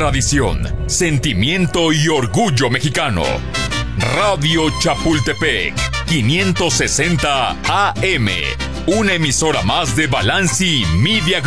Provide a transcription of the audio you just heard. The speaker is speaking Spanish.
tradición, sentimiento y orgullo mexicano. Radio Chapultepec, 560 AM. Una emisora más de Balanci Media Group.